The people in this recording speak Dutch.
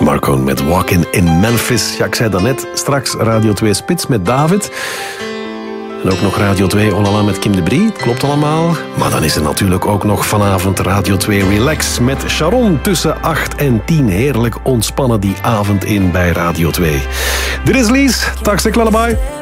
Marcone met Walkin' in Memphis. Ja, ik zei dat net, straks Radio 2 Spits met David. En ook nog Radio 2 Olala met Kim de Brie. Klopt allemaal. Maar dan is er natuurlijk ook nog vanavond Radio 2 Relax met Sharon tussen 8 en 10. Heerlijk ontspannen die avond in bij Radio 2. Dit is Lies. Taxi Lullaby.